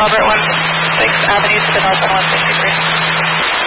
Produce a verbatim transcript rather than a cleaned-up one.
Albert one sixty-six Avenue to the north on one sixty-three.